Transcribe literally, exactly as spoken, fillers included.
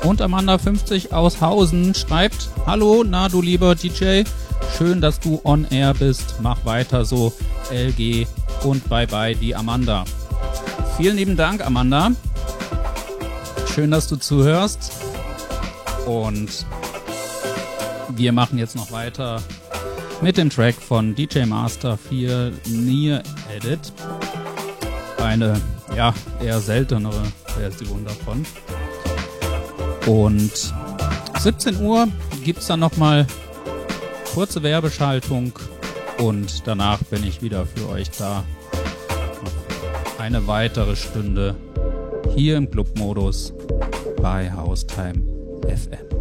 Und Amanda fünfzig aus Hausen schreibt: Hallo, na du lieber D J, schön, dass du on air bist. Mach weiter so, L G, und bye bye, die Amanda. Vielen lieben Dank, Amanda. Schön, dass du zuhörst. Und wir machen jetzt noch weiter mit dem Track von D J Master vier Near Edit. Eine, ja, eher seltenere Version davon. Und siebzehn Uhr gibt es dann nochmal kurze Werbeschaltung und danach bin ich wieder für euch da. Eine weitere Stunde hier im Clubmodus bei Haustime F M.